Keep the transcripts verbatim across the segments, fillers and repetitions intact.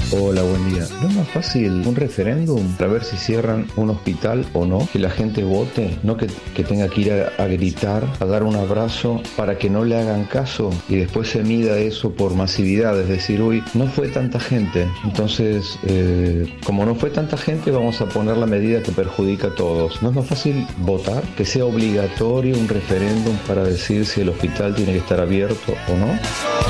Hola, buen día. ¿No es más fácil un referéndum para ver si cierran un hospital o no? Que la gente vote, no que, que tenga que ir a, a gritar, a dar un abrazo para que no le hagan caso y después se mida eso por masividad, es decir, uy, no fue tanta gente. Entonces, eh, como no fue tanta gente, vamos a poner la medida que perjudica a todos. ¿No es más fácil votar? Que sea obligatorio un referéndum para decir si el hospital tiene que estar abierto o no.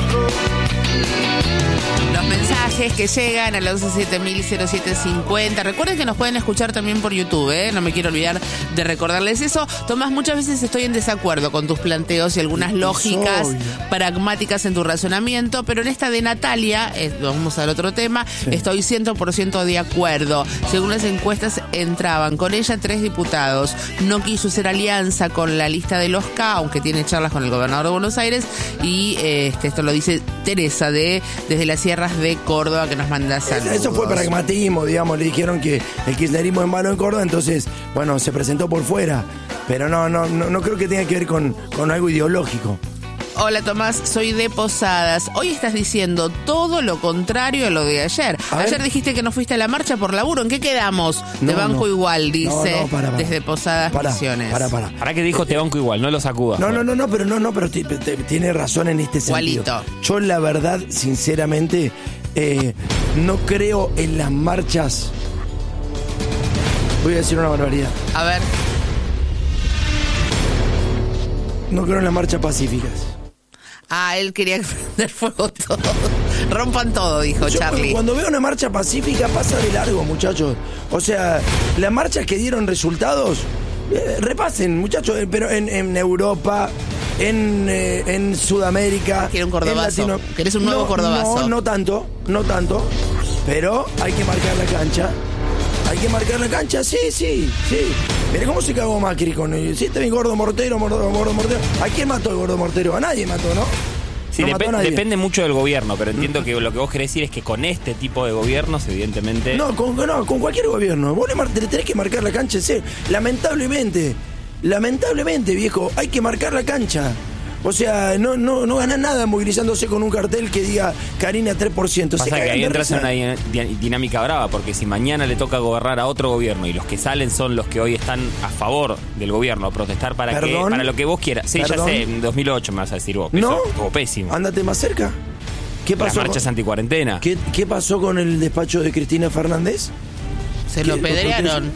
Los mensajes que llegan al once siete mil cero siete cincuenta. Recuerden que nos pueden escuchar también por YouTube, ¿eh? No me quiero olvidar de recordarles eso. Tomás, muchas veces estoy en desacuerdo con tus planteos y algunas lógicas pragmáticas en tu razonamiento, pero en esta de Natalia, eh, vamos al otro tema, sí. Estoy cien por ciento de acuerdo. Según las encuestas, entraban con ella tres diputados. No quiso hacer alianza con la lista de los K, aunque tiene charlas con el gobernador de Buenos Aires. Y eh, este, esto lo dice Teresa de desde las sierras de Córdoba, que nos manda saludos. Eso fue pragmatismo, digamos, le dijeron que el kirchnerismo es malo en Córdoba, entonces, bueno, se presentó por fuera, pero no, no, no, no creo que tenga que ver con, con algo ideológico. Hola Tomás, soy de Posadas. Hoy estás diciendo todo lo contrario a lo de ayer. A ayer ver. Dijiste que no fuiste a la marcha por laburo. ¿En qué quedamos? No, te banco no. igual, dice no, no, para, para. Desde Posadas para, Misiones. Para, para. Para que dijo te banco igual, no lo sacudas. No, no, no, no, pero no, no, pero t- t- tiene razón en este sentido. Igualito. Yo la verdad, sinceramente, eh, no creo en las marchas. Voy a decir una barbaridad. A ver. No creo en las marchas pacíficas. Ah, él quería prender fuego todo. Rompan todo, dijo Yo, Charlie. Cuando veo una marcha pacífica pasa de largo, muchachos. O sea, las marchas que dieron resultados, eh, repasen, muchachos, eh, pero en, en Europa, en, eh, en Sudamérica. Quiere un cordobazo. Latino... ¿Querés un nuevo no, cordobazo? No, no tanto, no tanto. Pero hay que marcar la cancha. Hay que marcar la cancha, sí, sí, sí. Mira cómo se cagó Macri con el... Sí, está bien, gordo mortero, gordo, gordo mortero. ¿A quién mató el gordo mortero? A nadie mató, ¿no? Sí, no dep- mató a nadie. Depende mucho del gobierno, pero entiendo que lo que vos querés decir es que con este tipo de gobiernos, evidentemente... No, con, no, con cualquier gobierno. Vos le, mar- le tenés que marcar la cancha, sí. Lamentablemente, lamentablemente, viejo, hay que marcar la cancha. O sea, no, no, no ganás nada movilizándose con un cartel que diga Karina tres por ciento. Pasa que ahí entras en una din- dinámica brava, porque si mañana le toca gobernar a otro gobierno y los que salen son los que hoy están a favor del gobierno, a protestar para que para lo que vos quieras. Sí, ¿Perdón? Ya sé, en dos mil ocho me vas a decir vos. No, estuvo pésimo. Ándate más cerca. ¿Qué pasó? Las marchas con, anticuarentena. ¿qué, ¿Qué pasó con el despacho de Cristina Fernández? Se lo pedrearon.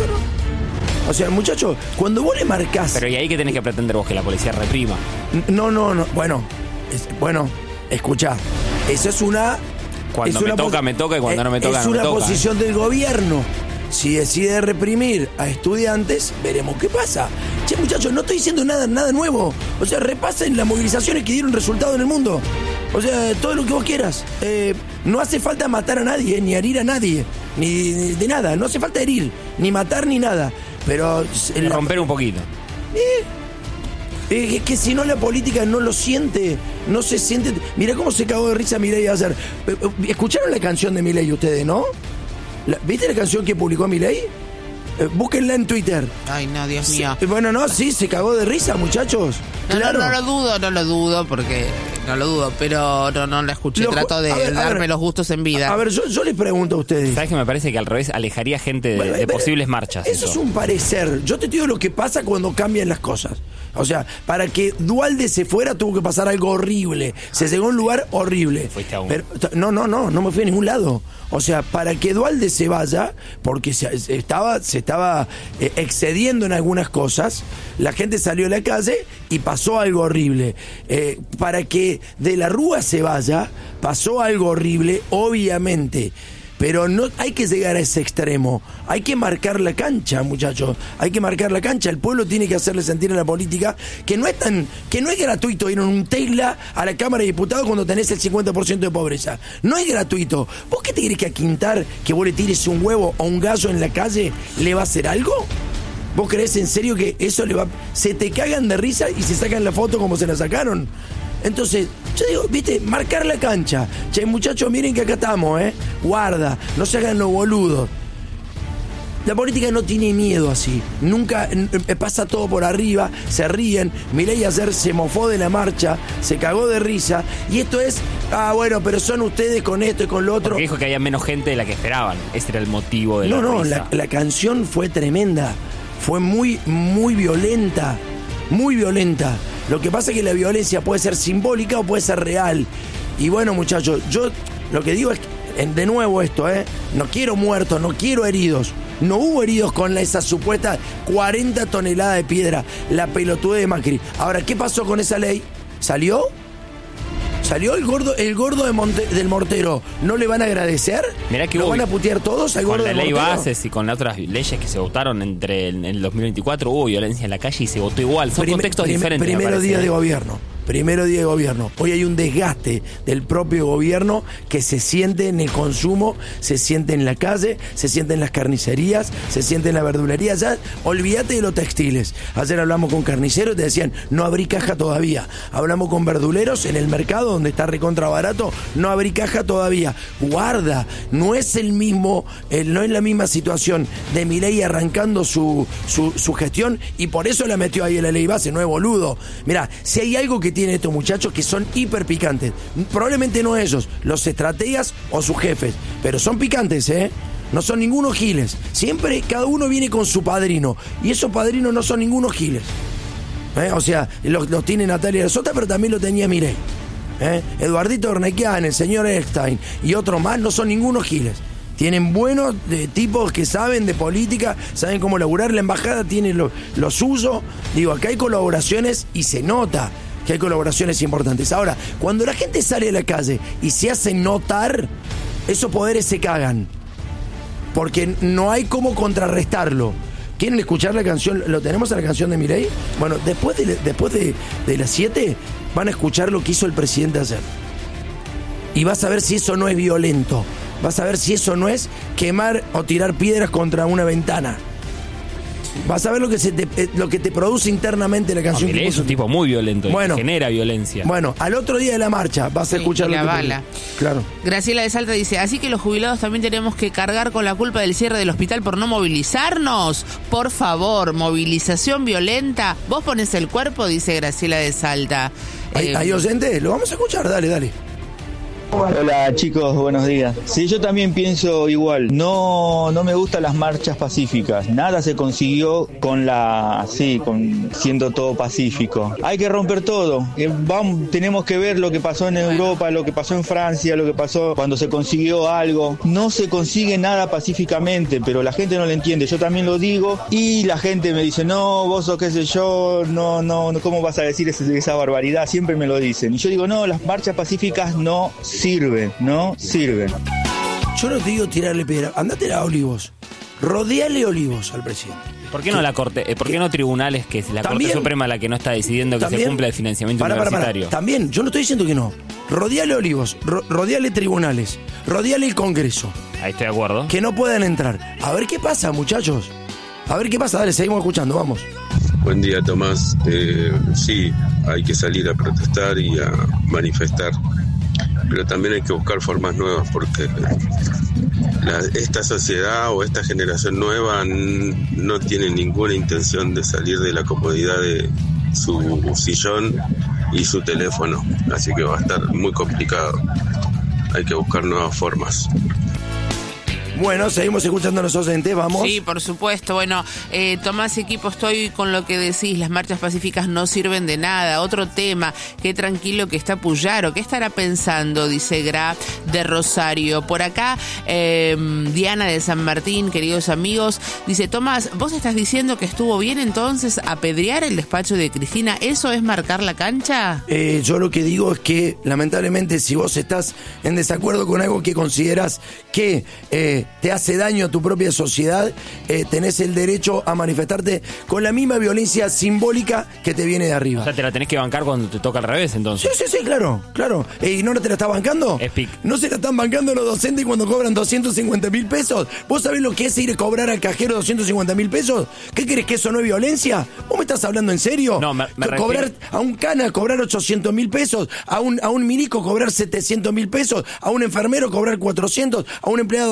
O sea, muchacho, cuando vos le marcás... Pero ¿y ahí qué tenés que pretender vos? ¿Que la policía reprima? No, no, no. Bueno, es, bueno, escuchá. Eso es una... Cuando es me una toca, pos- me toca, y cuando no me toca, es no me una toca. posición del gobierno. Si decide reprimir a estudiantes, veremos qué pasa. Che, muchachos, no estoy diciendo nada, nada nuevo. O sea, repasen las movilizaciones que dieron resultado en el mundo. O sea, todo lo que vos quieras. Eh, no hace falta matar a nadie, ni herir a nadie, ni, ni de nada. No hace falta herir, ni matar, ni nada. Pero... La... Romper un poquito. Eh, eh, que si no la política no lo siente, no se siente... Mirá cómo se cagó de risa Milei ayer. ¿Escucharon la canción de Milei ustedes, no? La, ¿Viste la canción que publicó Milei? Eh, búsquenla en Twitter. Ay, no, Dios mío. Sí, bueno, no, sí, se cagó de risa, muchachos. No, claro. no, no lo dudo, no lo dudo, porque no lo dudo, pero no, no la escuché. Lo, Trato de ver, darme ver, los gustos en vida. A ver, yo, yo les pregunto a ustedes. ¿Sabes que me parece que al revés alejaría gente de, bueno, de pero, posibles marchas? Eso, eso es un parecer. Yo te digo lo que pasa cuando cambian las cosas. O sea, para que Duhalde se fuera tuvo que pasar algo horrible. Se llegó a un lugar horrible. Fuiste a un... Pero, no, no, no, no me fui a ningún lado. O sea, para que Duhalde se vaya, porque se, se estaba, se estaba eh, excediendo en algunas cosas, la gente salió a la calle y pasó algo horrible. Eh, para que De la Rúa se vaya, pasó algo horrible, obviamente. Pero no hay que llegar a ese extremo. Hay que marcar la cancha, muchachos. Hay que marcar la cancha. El pueblo tiene que hacerle sentir a la política que no es tan, que no es gratuito ir en un Tesla a la Cámara de Diputados cuando tenés el cincuenta por ciento de pobreza. No es gratuito. ¿Vos qué te querés que a Quintar, que vos le tires un huevo o un gallo en la calle, le va a hacer algo? ¿Vos creés en serio que eso le va... Se te cagan de risa y se sacan la foto como se la sacaron? Entonces, yo digo, viste, marcar la cancha. Che, muchachos, miren que acá estamos, ¿eh? Guarda, no se hagan los boludos. La política no tiene miedo así. Nunca n- pasa todo por arriba, se ríen. Milei ayer se mofó de la marcha, se cagó de risa. Y esto es, ah, bueno, pero son ustedes con esto y con lo otro. Porque dijo que había menos gente de la que esperaban. Ese era el motivo de la No, no, risa. la, la canción fue tremenda. Fue muy, muy violenta. Muy violenta. Lo que pasa es que la violencia puede ser simbólica o puede ser real. Y bueno, muchachos, yo lo que digo es que, de nuevo esto, ¿eh? No quiero muertos, no quiero heridos. No hubo heridos con la, esa supuesta cuarenta toneladas de piedra, la pelotudez de Macri. Ahora, ¿qué pasó con esa ley? ¿Salió? ¿Salió el gordo el gordo de Monte, del Mortero? ¿No le van a agradecer? Mirá que ¿Lo hubo, van a putear todos al con gordo la del ley Mortero? bases y con las otras leyes que se votaron entre el, en el dos mil veinticuatro hubo violencia en la calle y se votó igual. Son Prime- contextos prime- diferentes. me Primero parece. día de gobierno. Primero día de gobierno. Hoy hay un desgaste del propio gobierno que se siente en el consumo, se siente en la calle, se siente en las carnicerías, se siente en la verdulería. Ya, olvídate de los textiles. Ayer hablamos con carniceros y te decían, no abrí caja todavía. Hablamos con verduleros en el mercado donde está recontra barato, no abrí caja todavía. Guarda, no es el mismo, el, no es la misma situación de Milei arrancando su, su, su gestión y por eso la metió ahí en la ley base, no es boludo. Mirá, si hay algo que tienen estos muchachos que son hiper picantes, probablemente no ellos, los estrategas o sus jefes, pero son picantes, ¿eh? No son ninguno giles. Siempre cada uno viene con su padrino y esos padrinos no son ninguno giles. ¿Eh? O sea, los, los tiene Natalia Sota, pero también lo tenía Milei. ¿Eh? Eduardito Ornequian, el señor Eckstein y otros más no son ninguno giles. Tienen buenos de, tipos que saben de política, saben cómo laburar. La embajada tiene lo, lo suyo. Digo, acá hay colaboraciones y se nota que hay colaboraciones importantes. Ahora, cuando la gente sale a la calle y se hace notar, esos poderes se cagan. Porque no hay cómo contrarrestarlo. ¿Quieren escuchar la canción? ¿Lo tenemos a la canción de Milei? Bueno, después de, después de, de las siete van a escuchar lo que hizo el presidente ayer. Y vas a ver si eso no es violento. Vas a ver si eso no es quemar o tirar piedras contra una ventana. Vas a ver lo que se te, lo que te produce internamente la canción. No, Milei es un tipo muy violento, bueno, que genera violencia. Bueno, al otro día de la marcha vas a Sí, escuchar y lo la que bala. te... Claro. Graciela de Salta dice, así que los jubilados también tenemos que cargar con la culpa del cierre del hospital por no movilizarnos. Por favor, movilización violenta. Vos pones el cuerpo, dice Graciela de Salta. ¿Hay, Eh, hay oyentes? Lo vamos a escuchar, dale, dale. Hola chicos, buenos días. Sí, yo también pienso igual. No, no me gustan las marchas pacíficas. Nada se consiguió con la, sí, con siendo todo pacífico. Hay que romper todo. Eh, Vamos, tenemos que ver lo que pasó en Europa, lo que pasó en Francia, lo que pasó cuando se consiguió algo. No se consigue nada pacíficamente, pero la gente no lo entiende. Yo también lo digo y la gente me dice, no, vos o qué sé yo, no, no, no, ¿cómo vas a decir esa, esa barbaridad? Siempre me lo dicen. Y yo digo, no, las marchas pacíficas no sirven, no sirven. Yo no te digo tirarle piedra, andate a Olivos. Rodeale Olivos al presidente. ¿Por qué no la corte? eh, ¿Por qué no tribunales, que es la También- Corte Suprema la que no está decidiendo que También- se cumpla el financiamiento Pará, pará, pará. universitario? También, yo no estoy diciendo que no. Rodeale Olivos, ro- rodeale tribunales, rodeale el Congreso, Ahí estoy de acuerdo. que no puedan entrar. A ver qué pasa, muchachos. A ver qué pasa, dale, seguimos escuchando, vamos. Buen día, Tomás. Eh, sí, hay que salir a protestar y a manifestar, pero también hay que buscar formas nuevas porque la- esta sociedad o esta generación nueva n- no tiene ninguna intención de salir de la comodidad de su sillón y su teléfono, así que va a estar muy complicado. Hay que buscar nuevas formas. Bueno, seguimos escuchando a los oyentes, vamos. Sí, por supuesto. Bueno, eh, Tomás, equipo, estoy con lo que decís. Las marchas pacíficas no sirven de nada. Otro tema, qué tranquilo que está Puyaro. ¿Qué estará pensando? Dice Gra de Rosario. Por acá, eh, Diana de San Martín, queridos amigos, dice, Tomás, ¿vos estás diciendo que estuvo bien entonces apedrear el despacho de Cristina? ¿Eso es marcar la cancha? Eh, yo lo que digo es que, lamentablemente, si vos estás en desacuerdo con algo que consideras que eh, te hace daño a tu propia sociedad, eh, tenés el derecho a manifestarte con la misma violencia simbólica que te viene de O arriba. sea, te la tenés que bancar cuando te toca al revés, Sí, entonces. sí, sí, claro, claro. Eh, ¿Y no te la estás bancando? Es pic. ¿No se la están bancando los docentes cuando cobran doscientos cincuenta mil pesos? ¿Vos sabés lo que es ir a cobrar al cajero doscientos cincuenta mil pesos? ¿Qué crees que eso no es violencia? ¿Vos me estás hablando en serio? No, me- me Co- Cobrar refiero- a un cana cobrar ochocientos mil pesos, a un, a un milico cobrar setecientos mil pesos, a un enfermero cobrar cuatrocientos, a una empleada doméstica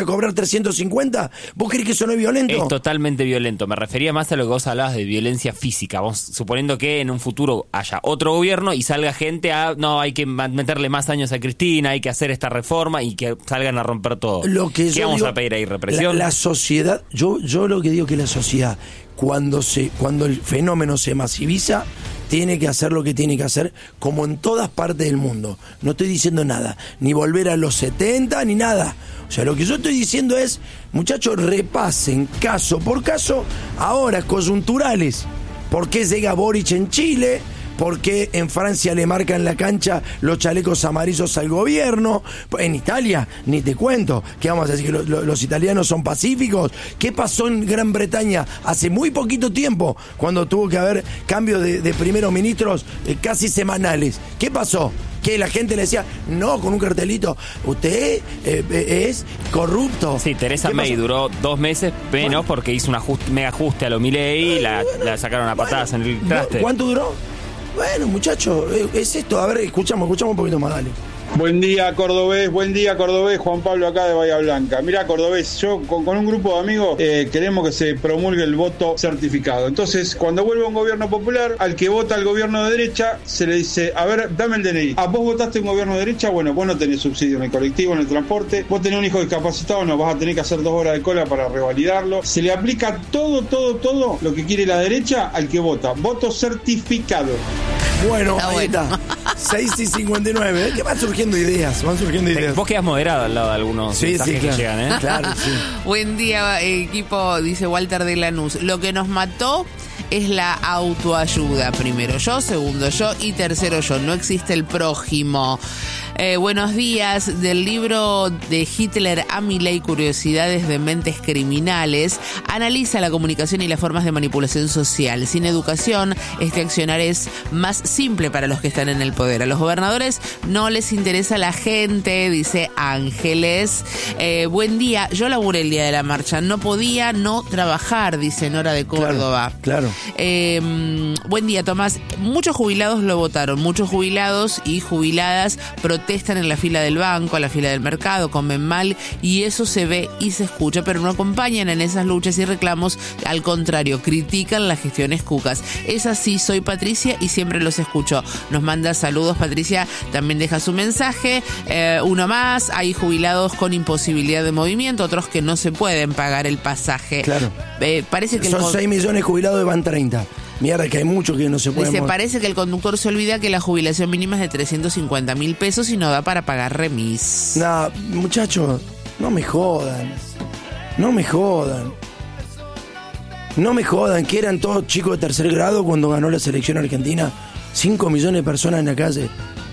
cobrar trescientos cincuenta? ¿Vos crees que eso no es violento? Es totalmente violento. Me refería más a lo que vos hablabas de violencia física. Vamos suponiendo que en un futuro haya otro gobierno y salga gente a, no, hay que meterle más años a Cristina, hay que hacer esta reforma y que salgan a romper todo. Lo que ¿Qué yo vamos digo, a pedir ahí? ¿Represión? La, la sociedad, yo, yo lo que digo que la sociedad, cuando se, cuando el fenómeno se masiviza, tiene que hacer lo que tiene que hacer, como en todas partes del mundo. No estoy diciendo nada, ni volver a los setenta, ni nada. O sea, lo que yo estoy diciendo es, muchachos, repasen caso por caso, ahora coyunturales. ¿Por qué llega Boric en Chile? ¿Por qué en Francia le marcan la cancha los chalecos amarillos al gobierno? En Italia, ni te cuento. ¿Qué vamos a decir? ¿Que lo, lo, los italianos son pacíficos? ¿Qué pasó en Gran Bretaña hace muy poquito tiempo, cuando tuvo que haber cambios de, de primeros ministros eh, casi semanales? ¿Qué pasó? Que la gente le decía, no, con un cartelito, usted eh, eh, es corrupto. Sí, Teresa May pasó? Duró dos meses menos, bueno, porque hizo un ajuste, mega ajuste a lo Milei y la, la sacaron a patadas bueno, en el traste. ¿Cuánto duró? Bueno, muchachos, es esto. A ver, escuchamos, escuchamos un poquito más, dale. Buen día, Cordobés, buen día, Cordobés, Juan Pablo acá de Bahía Blanca. Mirá, Cordobés, yo con, con un grupo de amigos eh, queremos que se promulgue el voto certificado. Entonces, cuando vuelva un gobierno popular, al que vota el gobierno de derecha, se le dice, a ver, dame el D N I. Ah, vos votaste un gobierno de derecha, bueno, vos no tenés subsidio en el colectivo, en el transporte, vos tenés un hijo discapacitado, no, vas a tener que hacer dos horas de cola para revalidarlo. Se le aplica todo, todo, todo lo que quiere la derecha al que vota. Voto certificado. Bueno, está ahí bueno. Está. seis y cincuenta y nueve. ¿eh? ¿Qué van surgiendo ideas? Van surgiendo ideas. Vos quedás moderado al lado de algunos sí, mensajes sí, claro. que llegan, ¿eh? Claro, sí. Buen día, equipo, dice Walter de Lanús. Lo que nos mató es la autoayuda. Primero yo, segundo yo y tercero yo. No existe el prójimo. Eh, buenos días. Del libro de Hitler a Milei, Curiosidades de Mentes Criminales, analiza la comunicación y las formas de manipulación social. Sin educación, este accionar es más simple para los que están en el poder. A los gobernadores no les interesa la gente, dice Ángeles. Eh, buen día. Yo laburé el día de la marcha. No podía no trabajar, dice Nora de Córdoba. Claro. claro. Eh, buen día, Tomás. Muchos jubilados lo votaron. Muchos jubilados y jubiladas protestan en la fila del banco, a la fila del mercado, comen mal y eso se ve y se escucha, pero no acompañan en esas luchas y reclamos. Al contrario, critican las gestiones cucas. Es así, soy Patricia y siempre los escucho. Nos manda saludos, Patricia. También deja su mensaje. Eh, uno más. Hay jubilados con imposibilidad de movimiento, otros que no se pueden pagar el pasaje. Claro. Eh, parece que son el... seis millones de jubilados y van treinta. Mierda, que hay muchos que no se pueden. Dice, parece que el conductor se olvida que la jubilación mínima es de trescientos cincuenta mil pesos y no da para pagar remis. No, muchachos, no me jodan. No me jodan. No me jodan, que eran todos chicos de tercer grado cuando ganó la selección argentina. Cinco millones de personas en la calle.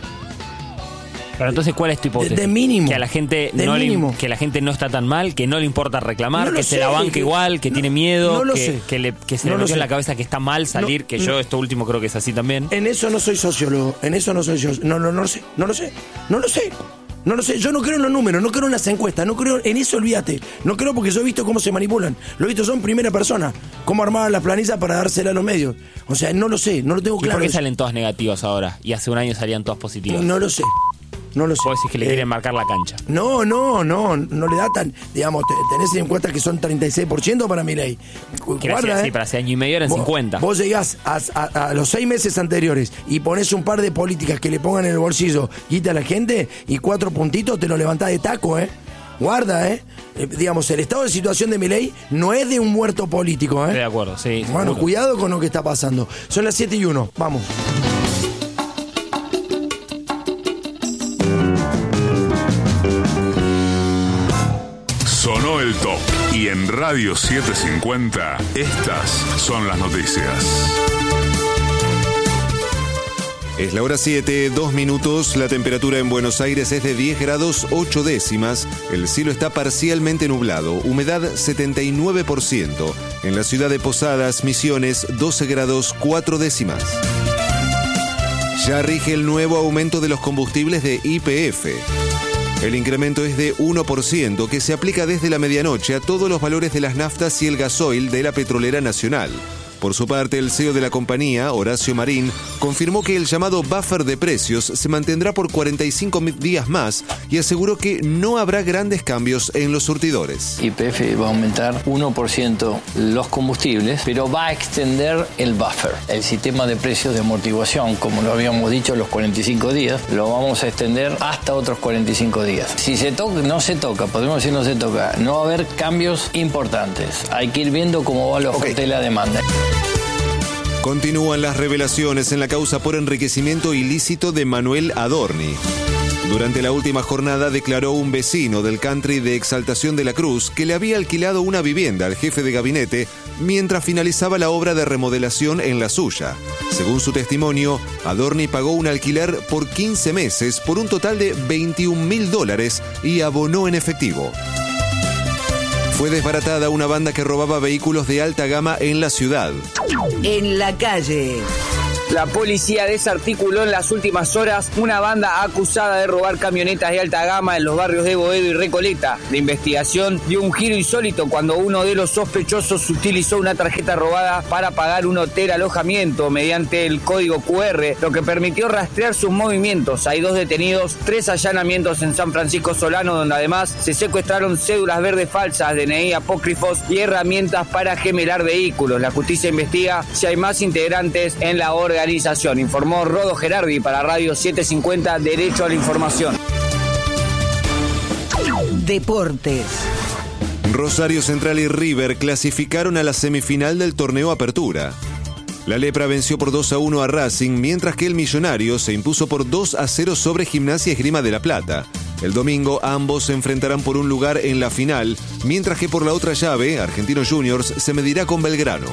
Pero entonces, ¿cuál es tu hipótesis? De, de mínimo. Que a la gente de no mínimo. Le, que la gente no está tan mal, que no le importa reclamar, no que sé, se la banque que, igual, que no, tiene miedo, no que, sé. que, le, que se no le metió sé. en la cabeza que está mal salir, no, que yo no. esto último creo que es así también. En eso no soy sociólogo, en eso no soy sociólogo. No, no, no lo sé, no lo sé, no lo sé. No lo sé, yo no creo en los números, no creo en las encuestas, no creo en eso, olvídate. No creo porque yo he visto cómo se manipulan. Lo he visto yo en primera persona, cómo armaban las planillas para dársela a los medios. O sea, no lo sé, no lo tengo ¿Y claro. por qué eso. salen todas negativas ahora? Y hace un año salían todas positivas. No, no lo sé. No lo sé. Vos decís que le eh, quieren marcar la cancha. No, no, no, no le da tan, digamos, te, tenés encuestas que son treinta y seis por ciento para Milei. Guarda, sí, para hace año y medio eran vos, cincuenta. Vos llegás a, a, a los seis meses anteriores y ponés un par de políticas que le pongan en el bolsillo guita a la gente y cuatro puntitos te lo levantás de taco, ¿eh? Guarda, ¿eh? eh digamos, el estado de situación de Milei no es de un muerto político, ¿eh? Estoy de acuerdo, sí. Bueno, seguro. Cuidado con lo que está pasando. Son las siete y uno, vamos. Sonó el top y en Radio setecientos cincuenta estas son las noticias. Es la hora siete, dos minutos. La temperatura en Buenos Aires es de diez grados ocho décimas. El cielo está parcialmente nublado. Humedad setenta y nueve por ciento. En la ciudad de Posadas, Misiones, doce grados cuatro décimas. Ya rige el nuevo aumento de los combustibles de Y P F. El incremento es de uno por ciento que se aplica desde la medianoche a todos los valores de las naftas y el gasoil de la petrolera nacional. Por su parte, el C E O de la compañía, Horacio Marín, confirmó que el llamado buffer de precios se mantendrá por cuarenta y cinco días más y aseguró que no habrá grandes cambios en los surtidores. Y P F va a aumentar uno por ciento los combustibles, pero va a extender el buffer, el sistema de precios de amortiguación, como lo habíamos dicho, los cuarenta y cinco días, lo vamos a extender hasta otros cuarenta y cinco días. Si se toca, no se toca, podemos decir no se toca, no va a haber cambios importantes. Hay que ir viendo cómo va la oferta okay. y la demanda. Continúan las revelaciones en la causa por enriquecimiento ilícito de Manuel Adorni. Durante la última jornada declaró un vecino del country de Exaltación de la Cruz que le había alquilado una vivienda al jefe de gabinete mientras finalizaba la obra de remodelación en la suya. Según su testimonio, Adorni pagó un alquiler por quince meses por un total de veintiún mil dólares y abonó en efectivo. Fue desbaratada una banda que robaba vehículos de alta gama en la ciudad. En la calle. La policía desarticuló en las últimas horas una banda acusada de robar camionetas de alta gama en los barrios de Boedo y Recoleta. La investigación dio un giro insólito cuando uno de los sospechosos utilizó una tarjeta robada para pagar un hotel alojamiento mediante el código cu erre, lo que permitió rastrear sus movimientos. Hay dos detenidos, tres allanamientos en San Francisco Solano, donde además se secuestraron cédulas verdes falsas, D N I apócrifos y herramientas para gemelar vehículos. La justicia investiga si hay más integrantes en la organización. Organización, informó Rodo Gerardi para Radio setecientos cincuenta, Derecho a la Información. Deportes. Rosario Central y River clasificaron a la semifinal del torneo Apertura. La Lepra venció por dos a uno a Racing, mientras que el Millonario se impuso por dos a cero sobre Gimnasia y Esgrima de la Plata. El domingo ambos se enfrentarán por un lugar en la final, mientras que por la otra llave, Argentinos Juniors se medirá con Belgrano.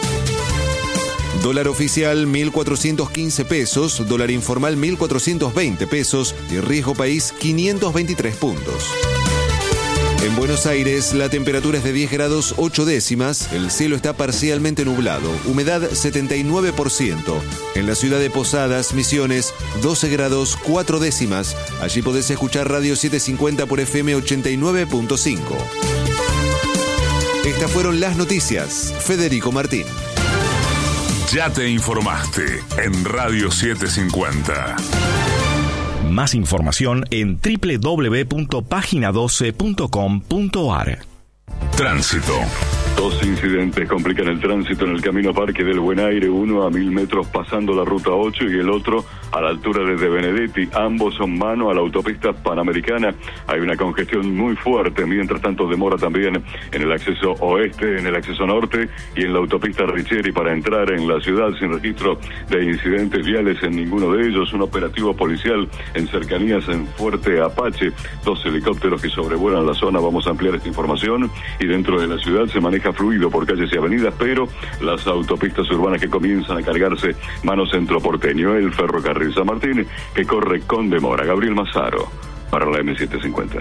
Dólar oficial mil cuatrocientos quince pesos, dólar informal mil cuatrocientos veinte pesos y riesgo país quinientos veintitrés puntos. En Buenos Aires la temperatura es de diez grados ocho décimas, el cielo está parcialmente nublado, humedad setenta y nueve por ciento. En la ciudad de Posadas, Misiones, doce grados cuatro décimas. Allí podés escuchar Radio setecientos cincuenta por F M ochenta y nueve punto cinco. Estas fueron las noticias. Federico Martín. Ya te informaste en Radio setecientos cincuenta. Más información en doble u doble u doble u punto página doce punto com punto a r. Tránsito. Dos incidentes complican el tránsito en el camino Parque del Buen Aire, uno a mil metros pasando la ruta ocho y el otro a la altura de De Benedetti. Ambos son mano a la autopista Panamericana. Hay una congestión muy fuerte, mientras tanto demora también en el acceso oeste, en el acceso norte y en la autopista Richeri para entrar en la ciudad sin registro de incidentes viales en ninguno de ellos. Un operativo policial en cercanías en Fuerte Apache, dos helicópteros que sobrevuelan la zona. Vamos a ampliar esta información y dentro de la ciudad se maneja fluido por calles y avenidas, pero las autopistas urbanas que comienzan a cargarse mano centro porteño, el ferrocarril San Martín que corre con demora. Gabriel Mazaro para la eme setecientos cincuenta.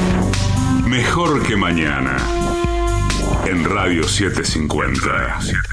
Mejor que mañana en Radio setecientos cincuenta.